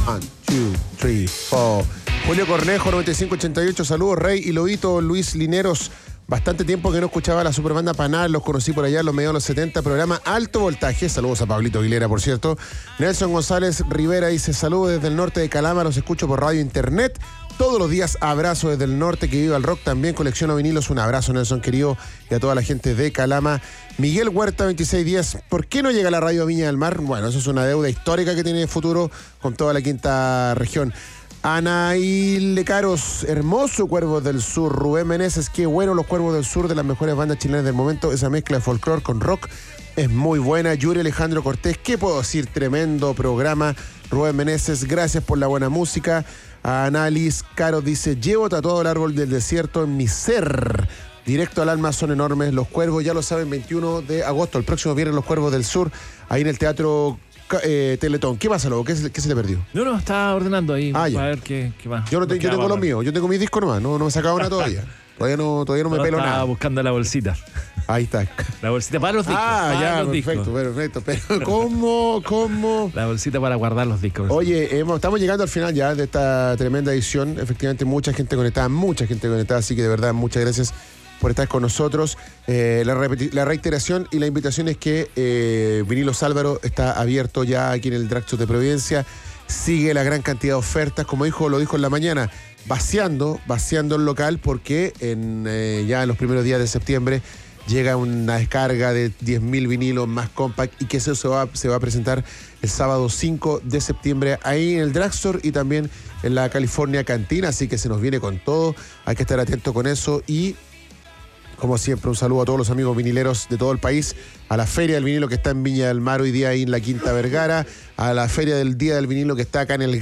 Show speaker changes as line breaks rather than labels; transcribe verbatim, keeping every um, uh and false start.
One, two, three, four. Julio Cornejo, noventa y cinco ochenta y ocho. Saludos, Rey y Lobito. Luis Lineros. Bastante tiempo que no escuchaba la superbanda Panal, los conocí por allá en los mediados de los setenta, programa Alto Voltaje. Saludos a Pablito Aguilera, por cierto. Nelson González Rivera dice, saludos desde el norte de Calama, los escucho por radio internet. Todos los días, abrazo desde el norte, que viva el rock, también colecciono vinilos. Un abrazo, Nelson, querido, y a toda la gente de Calama. Miguel Huerta, veintiséis días. ¿Por qué no llega la radio a Viña del Mar? Bueno, eso es una deuda histórica que tiene futuro con toda la quinta región. Anaíl Caros, hermoso Cuervos del Sur. Rubén Meneses, qué bueno los Cuervos del Sur, de las mejores bandas chilenas del momento. Esa mezcla de folclore con rock es muy buena. Yuri Alejandro Cortés, ¿qué puedo decir? Tremendo programa. Rubén Meneses, gracias por la buena música. Anaís Caros dice, llevo tatuado el árbol del desierto en mi ser. Directo al alma, son enormes. Los Cuervos, ya lo saben, veintiuno de agosto, el próximo viernes, los Cuervos del Sur, ahí en el Teatro Eh, Teletón. ¿Qué pasa, Lobo? ¿Qué, ¿Qué se le perdió?
No, no, estaba ordenando ahí
ah,
para ver qué, qué más.
Yo, no te, yo tengo los míos, yo tengo mis discos nomás, no, no me he sacado una todavía. Todavía no, todavía no me
no,
pelo
estaba
nada.
buscando la bolsita.
Ahí está.
La bolsita para los discos.
Ah,
para
ya,
los
perfecto,
discos.
perfecto. Pero ¿cómo, cómo?
La bolsita para guardar los discos.
Oye, hemos, estamos llegando al final ya de esta tremenda edición. Efectivamente, mucha gente conectada, mucha gente conectada, así que de verdad, muchas gracias por estar con nosotros. Eh, la, repeti- la reiteración y la invitación es que eh, Vinilos Álvaro está abierto ya aquí en el Drag Show de Providencia. Sigue la gran cantidad de ofertas, como dijo, lo dijo en la mañana, vaciando, vaciando el local, porque en, eh, ya en los primeros días de septiembre llega una descarga de diez mil vinilos más compact, y que eso se va, se va a presentar el sábado cinco de septiembre ahí en el Drugstore y también en la California Cantina, así que se nos viene con todo, hay que estar atento con eso. Y como siempre, un saludo a todos los amigos vinileros de todo el país, a la Feria del Vinilo que está en Viña del Mar hoy día ahí en la Quinta Vergara, a la Feria del Día del Vinilo que está acá en el